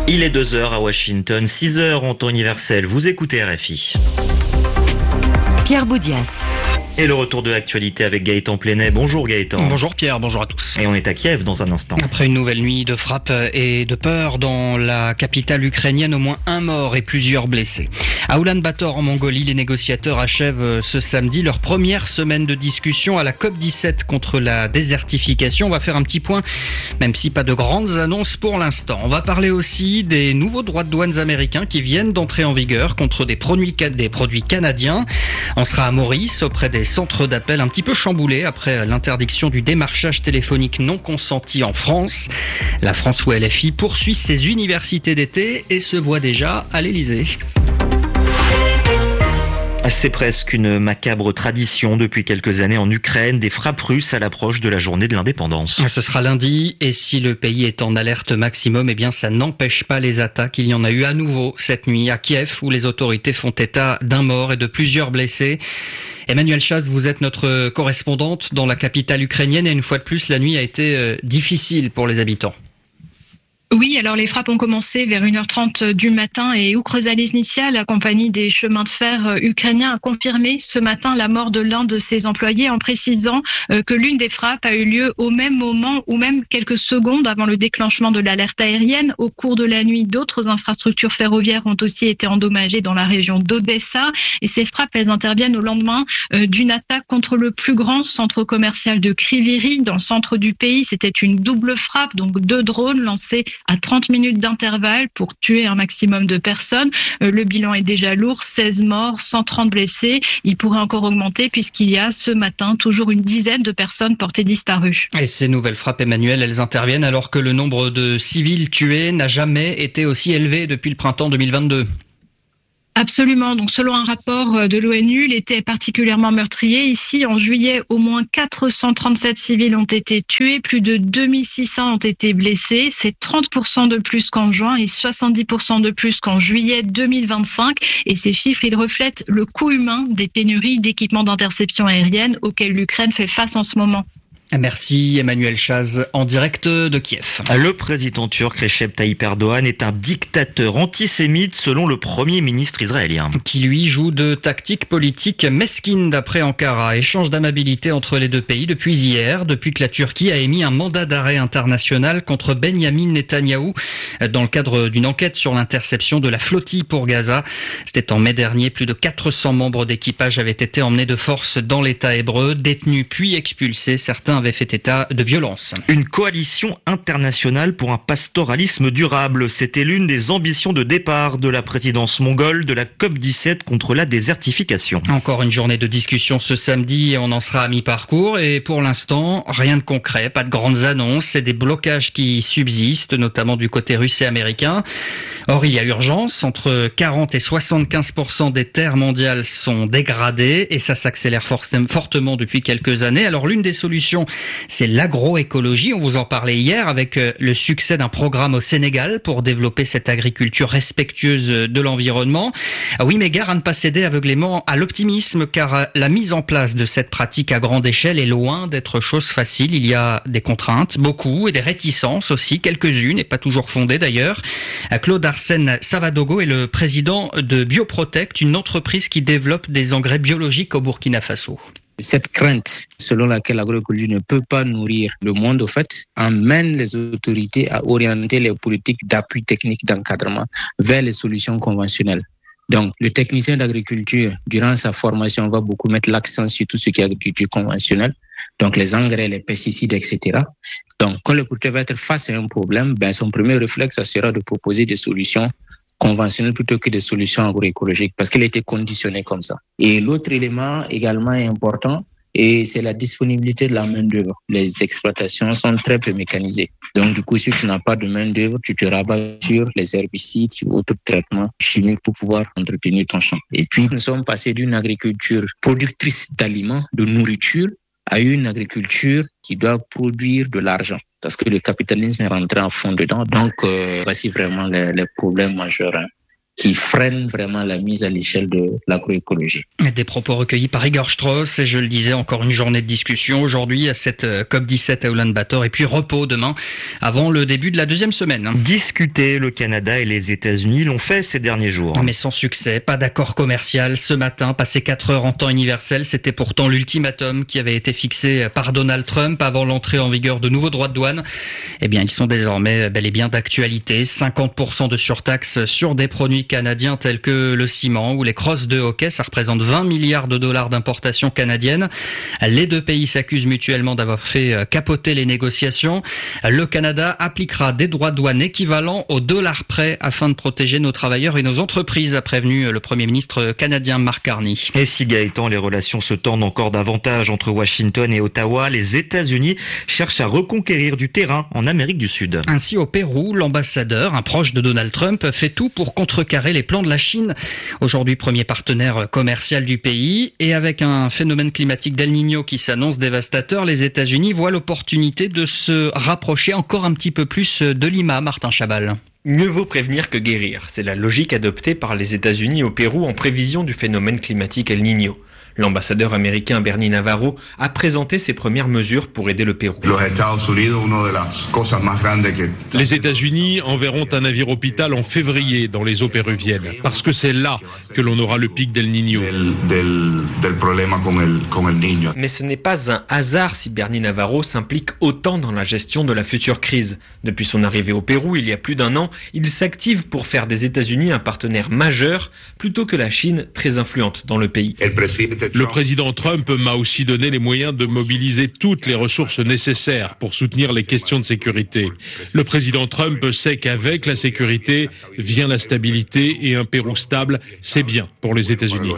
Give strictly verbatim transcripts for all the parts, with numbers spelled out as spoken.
Il est deux heures à Washington, six heures en temps universel. Vous écoutez R F I. Pierre Boudias. Et le retour de l'actualité avec Gaëtan Plenet. Bonjour Gaëtan. Bonjour Pierre, bonjour à tous. Et on est à Kiev dans un instant. Après une nouvelle nuit de frappe et de peur dans la capitale ukrainienne, au moins un mort et plusieurs blessés. À Oulan-Bator en Mongolie, les négociateurs achèvent ce samedi leur première semaine de discussion à la COP dix-sept contre la désertification. On va faire un petit point, même si pas de grandes annonces pour l'instant. On va parler aussi des nouveaux droits de douane américains qui viennent d'entrer en vigueur contre des produits, des produits canadiens. On sera à Maurice auprès des centres d'appel un petit peu chamboulés après l'interdiction du démarchage téléphonique non consenti en France. La France où L F I poursuit ses universités d'été et se voit déjà à l'Elysée. C'est presque une macabre tradition depuis quelques années en Ukraine, des frappes russes à l'approche de la journée de l'indépendance. Ce sera lundi et si le pays est en alerte maximum, eh bien ça n'empêche pas les attaques. Il y en a eu à nouveau cette nuit à Kiev où les autorités font état d'un mort et de plusieurs blessés. Emmanuelle Chaz, vous êtes notre correspondante dans la capitale ukrainienne et une fois de plus, la nuit a été difficile pour les habitants. Oui, alors les frappes ont commencé vers une heure trente du matin et Ukrzaliznytsia, la compagnie des chemins de fer ukrainiens, a confirmé ce matin la mort de l'un de ses employés en précisant que l'une des frappes a eu lieu au même moment ou même quelques secondes avant le déclenchement de l'alerte aérienne. Au cours de la nuit, d'autres infrastructures ferroviaires ont aussi été endommagées dans la région d'Odessa et ces frappes, elles interviennent au lendemain d'une attaque contre le plus grand centre commercial de Kryvyi Rih dans le centre du pays. C'était une double frappe, donc deux drones lancés à trente minutes d'intervalle pour tuer un maximum de personnes. Le bilan est déjà lourd, seize morts, cent trente blessés. Il pourrait encore augmenter puisqu'il y a ce matin toujours une dizaine de personnes portées disparues. Et ces nouvelles frappes, Emmanuel, elles interviennent alors que le nombre de civils tués n'a jamais été aussi élevé depuis le printemps deux mille vingt-deux. Absolument. Donc, selon un rapport de l'ONU, l'été est particulièrement meurtrier. Ici, en juillet, au moins quatre cent trente-sept civils ont été tués, plus de deux mille six cents ont été blessés. C'est trente pour cent de plus qu'en juin et soixante-dix pour cent de plus qu'en juillet deux mille vingt-cinq. Et ces chiffres, ils reflètent le coût humain des pénuries d'équipements d'interception aérienne auxquels l'Ukraine fait face en ce moment. Merci Emmanuelle Chaz en direct de Kiev. Le président turc Recep Tayyip Erdogan est un dictateur antisémite selon le premier ministre israélien. Qui lui joue de tactiques politiques mesquines d'après Ankara. Échange d'amabilité entre les deux pays depuis hier, depuis que la Turquie a émis un mandat d'arrêt international contre Benyamin Netanyahou dans le cadre d'une enquête sur l'interception de la flottille pour Gaza. C'était en mai dernier, plus de quatre cents membres d'équipage avaient été emmenés de force dans l'État hébreu, détenus puis expulsés. Certains avait fait état de violence. Une coalition internationale pour un pastoralisme durable. C'était l'une des ambitions de départ de la présidence mongole de la COP dix-sept contre la désertification. Encore une journée de discussion ce samedi et on en sera à mi-parcours. Et pour l'instant, rien de concret, pas de grandes annonces. C'est des blocages qui subsistent, notamment du côté russe et américain. Or, il y a urgence. Entre quarante et soixante-quinze pour cent des terres mondiales sont dégradées et ça s'accélère fortement depuis quelques années. Alors, l'une des solutions, c'est l'agroécologie. On vous en parlait hier avec le succès d'un programme au Sénégal pour développer cette agriculture respectueuse de l'environnement. Ah oui, mais gare à ne pas céder aveuglément à l'optimisme car la mise en place de cette pratique à grande échelle est loin d'être chose facile. Il y a des contraintes, beaucoup, et des réticences aussi, quelques-unes, et pas toujours fondées d'ailleurs. Claude Arsène Savadogo est le président de Bioprotect, une entreprise qui développe des engrais biologiques au Burkina Faso. Cette crainte selon laquelle l'agroécologie ne peut pas nourrir le monde, au fait, amène les autorités à orienter les politiques d'appui technique d'encadrement vers les solutions conventionnelles. Donc, le technicien d'agriculture, durant sa formation, va beaucoup mettre l'accent sur tout ce qui est agriculture conventionnelle, donc les engrais, les pesticides, et cetera. Donc, quand le producteur va être face à un problème, ben, son premier réflexe, ça sera de proposer des solutions conventionnelles plutôt que des solutions agroécologiques parce qu'elle était conditionnée comme ça. Et l'autre élément également important, et c'est la disponibilité de la main-d'œuvre. Les exploitations sont très peu mécanisées. Donc, du coup, si tu n'as pas de main-d'œuvre, tu te rabats sur les herbicides, sur d'autres traitements chimiques pour pouvoir entretenir ton champ. Et puis, nous sommes passés d'une agriculture productrice d'aliments, de nourriture, à une agriculture qui doit produire de l'argent. Parce que le capitalisme est rentré en fond dedans. Donc, euh, voici vraiment les, les problèmes majeurs. Hein. qui freinent vraiment la mise à l'échelle de l'agroécologie. Des propos recueillis par Igor Strauss, et je le disais, encore une journée de discussion aujourd'hui à cette COP dix-sept à Ulaanbaatar, et puis repos demain avant le début de la deuxième semaine. Discuter, le Canada et les États-Unis l'ont fait ces derniers jours. Mais sans succès, pas d'accord commercial ce matin, passé quatre heures en temps universel. C'était pourtant l'ultimatum qui avait été fixé par Donald Trump avant l'entrée en vigueur de nouveaux droits de douane. Eh bien, ils sont désormais bel et bien d'actualité. cinquante pour cent de surtaxe sur des produits canadiens tels que le ciment ou les crosses de hockey. Ça représente vingt milliards de dollars d'importation canadienne. Les deux pays s'accusent mutuellement d'avoir fait capoter les négociations. Le Canada appliquera des droits de douane équivalents au dollar près afin de protéger nos travailleurs et nos entreprises, a prévenu le Premier ministre canadien Mark Carney. Et si Gaëtan, les relations se tendent encore davantage entre Washington et Ottawa, les États-Unis cherchent à reconquérir du terrain en Amérique du Sud. Ainsi, au Pérou, l'ambassadeur, un proche de Donald Trump, fait tout pour contrecarrer les plans de la Chine, aujourd'hui premier partenaire commercial du pays. Et avec un phénomène climatique d'El Niño qui s'annonce dévastateur, les États-Unis voient l'opportunité de se rapprocher encore un petit peu plus de Lima. Martin Chabal. Mieux vaut prévenir que guérir. C'est la logique adoptée par les États-Unis au Pérou en prévision du phénomène climatique El Niño. L'ambassadeur américain Bernie Navarro a présenté ses premières mesures pour aider le Pérou. Les États-Unis enverront un navire hôpital en février dans les eaux péruviennes, parce que c'est là que l'on aura le pic d'El Niño. Mais ce n'est pas un hasard si Bernie Navarro s'implique autant dans la gestion de la future crise. Depuis son arrivée au Pérou il y a plus d'un an, il s'active pour faire des États-Unis un partenaire majeur, plutôt que la Chine très influente dans le pays. Le président Trump m'a aussi donné les moyens de mobiliser toutes les ressources nécessaires pour soutenir les questions de sécurité. Le président Trump sait qu'avec la sécurité vient la stabilité, et un Pérou stable, c'est bien pour les États-Unis.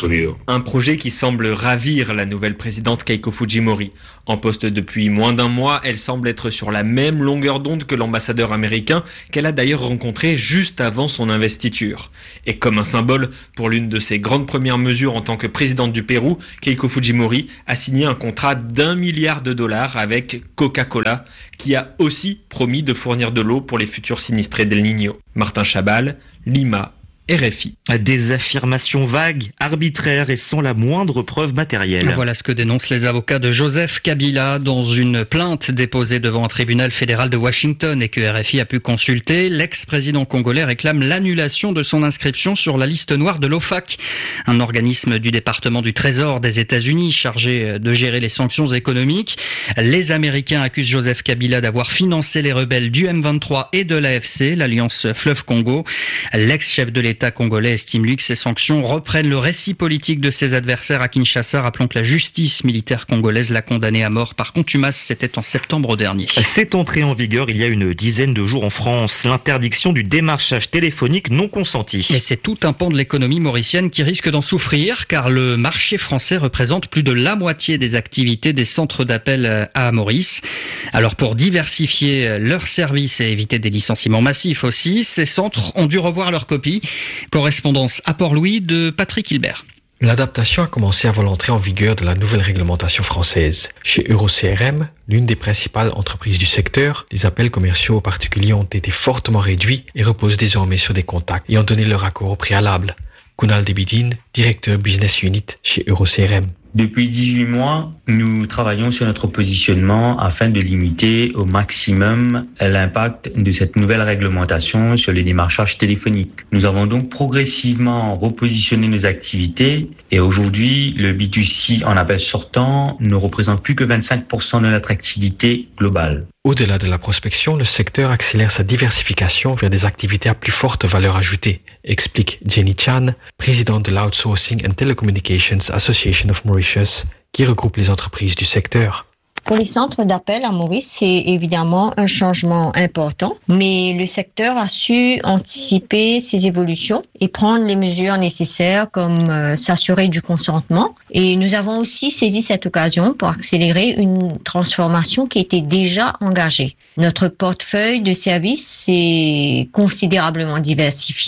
Un projet qui semble ravir la nouvelle présidente Keiko Fujimori. En poste depuis moins d'un mois, elle semble être sur la même longueur d'onde que l'ambassadeur américain, qu'elle a d'ailleurs rencontré juste avant son investiture. Et comme un symbole pour l'une de ses grandes premières mesures en tant que présidente du Pérou, Keiko Fujimori a signé un contrat d'un milliard de dollars avec Coca-Cola, qui a aussi promis de fournir de l'eau pour les futurs sinistrés d'El Niño. Martin Chabal, Lima, R F I. Des affirmations vagues, arbitraires et sans la moindre preuve matérielle. Voilà ce que dénoncent les avocats de Joseph Kabila dans une plainte déposée devant un tribunal fédéral de Washington et que R F I a pu consulter. L'ex-président congolais réclame l'annulation de son inscription sur la liste noire de l'OFAC, un organisme du département du Trésor des États-Unis chargé de gérer les sanctions économiques. Les Américains accusent Joseph Kabila d'avoir financé les rebelles du M vingt-trois et de l'A F C, l'Alliance Fleuve Congo. L'ex-chef de l'État congolais estime lui que ces sanctions reprennent le récit politique de ses adversaires à Kinshasa, rappelant que la justice militaire congolaise l'a condamné à mort par contumace. C'était en septembre dernier. C'est entré en vigueur il y a une dizaine de jours en France, l'interdiction du démarchage téléphonique non consenti. Et c'est tout un pan de l'économie mauricienne qui risque d'en souffrir, car le marché français représente plus de la moitié des activités des centres d'appel à Maurice. Alors pour diversifier leurs services et éviter des licenciements massifs aussi, ces centres ont dû revoir leur copie. Correspondance à Port-Louis de Patrick Hilbert. L'adaptation a commencé avant l'entrée en vigueur de la nouvelle réglementation française. Chez EuroCRM, l'une des principales entreprises du secteur, les appels commerciaux aux particuliers ont été fortement réduits et reposent désormais sur des contacts ayant donné leur accord au préalable. Kunal Debidine, directeur Business Unit chez EuroCRM. Depuis dix-huit mois, nous travaillons sur notre positionnement afin de limiter au maximum l'impact de cette nouvelle réglementation sur les démarchages téléphoniques. Nous avons donc progressivement repositionné nos activités et aujourd'hui, le B deux C en appel sortant ne représente plus que vingt-cinq pour cent de notre activité globale. Au-delà de la prospection, le secteur accélère sa diversification vers des activités à plus forte valeur ajoutée, explique Jenny Chan, présidente de l'Outsourcing and Telecommunications Association of Mauritius, qui regroupe les entreprises du secteur. Pour les centres d'appel à Maurice, c'est évidemment un changement important, mais le secteur a su anticiper ces évolutions et prendre les mesures nécessaires comme euh, s'assurer du consentement. Et nous avons aussi saisi cette occasion pour accélérer une transformation qui était déjà engagée. Notre portefeuille de services s'est considérablement diversifié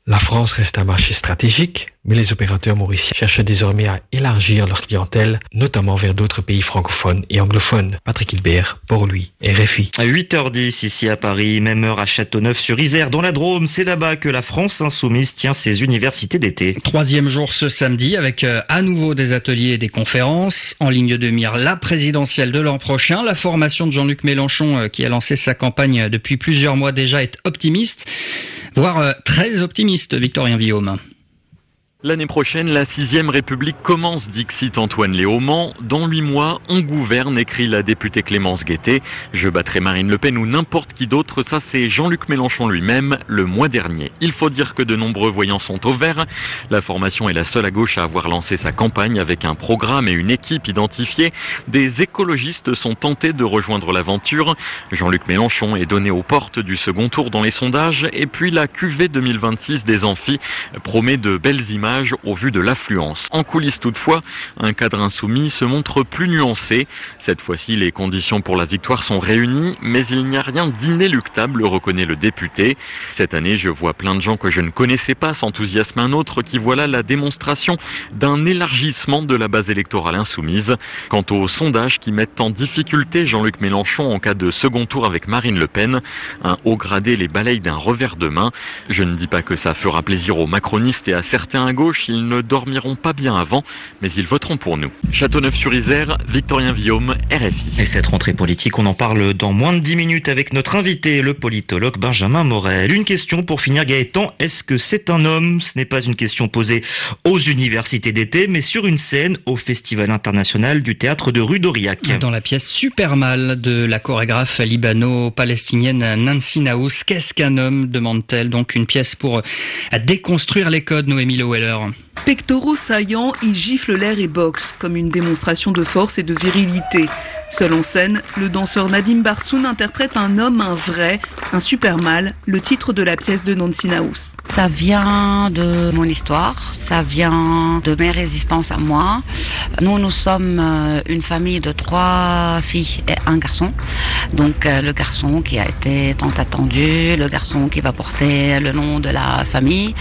La France reste un marché stratégique, mais les opérateurs mauriciens cherchent désormais à élargir leur clientèle, notamment vers d'autres pays francophones et anglophones. Patrick Hilbert, Port-Louis, R F I. À huit heures dix ici à Paris, même heure à Châteauneuf-sur-Isère, dans la Drôme. C'est là-bas que la France Insoumise tient ses universités d'été. Troisième jour ce samedi avec euh, à nouveau des ateliers et des conférences. En ligne de mire, la présidentielle de l'an prochain. La formation de Jean-Luc Mélenchon, euh, qui a lancé sa campagne depuis plusieurs mois déjà, est optimiste, voire euh, très optimiste, Victorien Villaume. L'année prochaine, la sixième République commence, dixit Antoine Léaumont. Dans huit mois, on gouverne, écrit la députée Clémence Guettet. Je battrai Marine Le Pen ou n'importe qui d'autre, ça c'est Jean-Luc Mélenchon lui-même, le mois dernier. Il faut dire que de nombreux voyants sont au vert. La formation est la seule à gauche à avoir lancé sa campagne avec un programme et une équipe identifiée. Des écologistes sont tentés de rejoindre l'aventure. Jean-Luc Mélenchon est donné aux portes du second tour dans les sondages. Et puis la Q V deux mille vingt-six des amphis promet de belles images au vu de l'affluence. En coulisses toutefois, un cadre insoumis se montre plus nuancé. Cette fois-ci, les conditions pour la victoire sont réunies, mais il n'y a rien d'inéluctable, reconnaît le député. Cette année, je vois plein de gens que je ne connaissais pas, s'enthousiasme un autre qui voit là la démonstration d'un élargissement de la base électorale insoumise. Quant aux sondages qui mettent en difficulté Jean-Luc Mélenchon en cas de second tour avec Marine Le Pen, un haut gradé les balaye d'un revers de main. Je ne dis pas que ça fera plaisir aux macronistes et à certains à gauche, ils ne dormiront pas bien avant, mais ils voteront pour nous. Châteauneuf-sur-Isère, Victorien Villaume, R F I. Et cette rentrée politique, on en parle dans moins de dix minutes avec notre invité, le politologue Benjamin Morel. Une question pour finir, Gaëtan, est-ce que c'est un homme ? Ce n'est pas une question posée aux universités d'été, mais sur une scène au Festival international du théâtre de rue d'Aurillac. Dans la pièce Super Mal de la chorégraphe libano-palestinienne Nancy Naous, qu'est-ce qu'un homme, demande-t-elle. Donc une pièce pour déconstruire les codes, Noémie Loweller. Pectoraux saillants, il gifle l'air et boxe, comme une démonstration de force et de virilité. Seul en scène, le danseur Nadim Barsoun interprète un homme, un vrai, un super mal, le titre de la pièce de Nancy Naous. Ça vient de mon histoire, ça vient de mes résistances à moi. Nous, nous sommes une famille de trois filles et un garçon. Donc le garçon qui a été tant attendu, le garçon qui va porter le nom de la famille.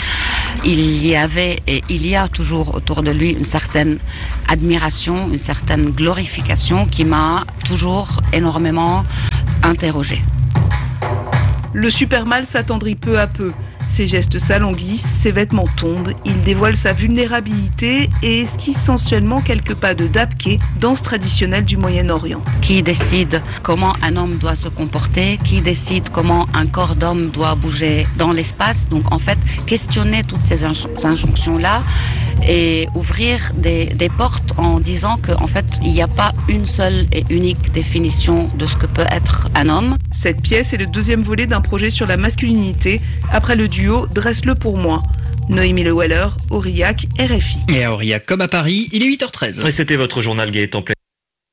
Il y avait et il y a toujours autour de lui une certaine admiration, une certaine glorification qui m'a toujours énormément interrogée. Le super mal s'attendrit peu à peu. Ses gestes s'alanguissent, ses vêtements tombent, il dévoile sa vulnérabilité et esquisse sensuellement quelques pas de dabke, danse traditionnelle du Moyen-Orient. Qui décide comment un homme doit se comporter, qui décide comment un corps d'homme doit bouger dans l'espace. Donc en fait, questionner toutes ces injonctions-là et ouvrir des, des portes en disant qu'en fait, il n'y a pas une seule et unique définition de ce que peut être un homme. Cette pièce est le deuxième volet d'un projet sur la masculinité, après le duo Dresse-le pour moi. Noémie Leweller, Aurillac, R F I. Et à Aurillac, comme à Paris, il est huit heures treize. Et c'était votre journal Gaëtan Play.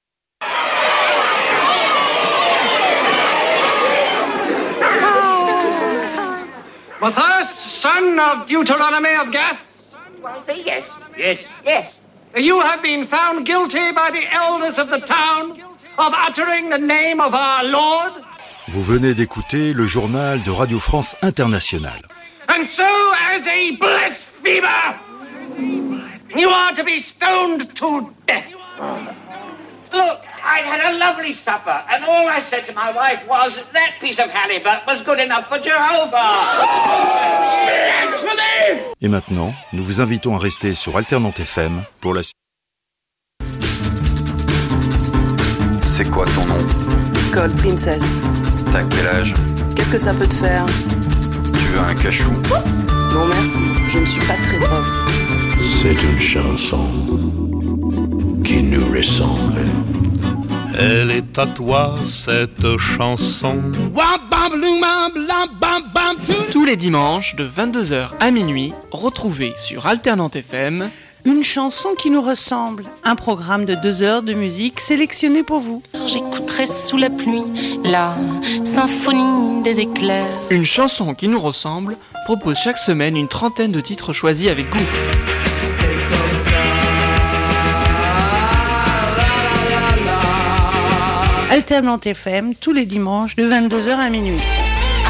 Matthias, son of Deuteronomy of Gath? Well, say yes. Yes. Yes. You have been found guilty by the elders of the town of uttering the name of our Lord. Vous venez d'écouter le journal de Radio France Internationale. And so, as a blasphemer, you are to be stoned to death. Look, I'd had a lovely supper, and all I said to my wife was that piece of halibut was good enough for Jehovah. Blasphemy! Et maintenant, nous vous invitons à rester sur Alternante F M pour la suite. C'est quoi ton nom? Code Princess. T'as quel âge? Qu'est-ce que ça peut te faire? Tu veux un cachou? Non merci, je ne suis pas très prof. C'est une chanson qui nous ressemble. Elle est à toi, cette chanson. Tous les dimanches, de vingt-deux heures à minuit, retrouvez sur Alternante F M Une chanson qui nous ressemble, un programme de deux heures de musique sélectionné pour vous. J'écouterai sous la pluie la symphonie des éclairs. Une chanson qui nous ressemble propose chaque semaine une trentaine de titres choisis avec goût. C'est comme ça. Alternante F M tous les dimanches de vingt-deux heures à minuit.